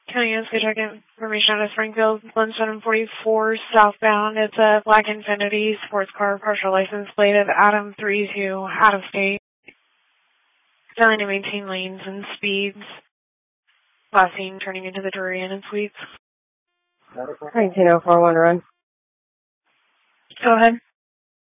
County Landscape Check information out of Springfield, 1744 southbound. It's a black Infiniti sports car, partial license plate of Adam 32, out of state. Failing to maintain lanes and speeds. Last seen turning into the Drury Inn and Suites. 19041 run. Go ahead.